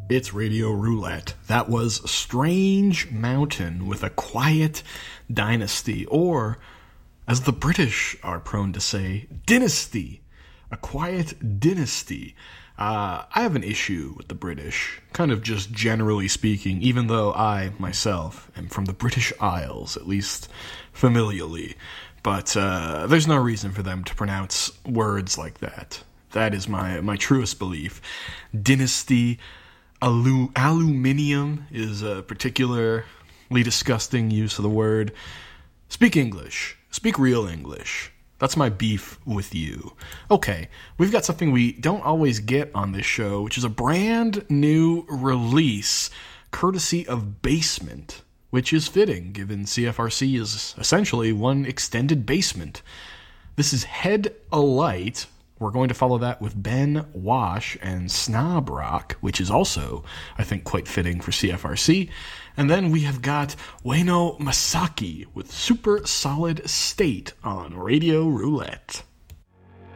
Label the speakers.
Speaker 1: It's Radio Roulette. That was Strange Mountain with a Quiet Dynasty, or, as the British are prone to say, Dynasty. A Quiet Dynasty. I have an issue with the British, kind of just generally speaking, even though I, myself, am from the British Isles, at least familially. But there's no reason for them to pronounce words like that. That is my truest belief. Dynasty, aluminium is a particularly disgusting use of the word. Speak English. Speak real English. That's my beef with you. Okay, we've got something we don't always get on this show, which is a brand new release, courtesy of Basement, which is fitting, given CFRC is essentially one extended basement. This is Head Alight. We're going to follow that with Ben Wash and Snob Rock, which is also, I think, quite fitting for CFRC. And then we have got Ueno Masaki with Super Solid State on Radio Roulette.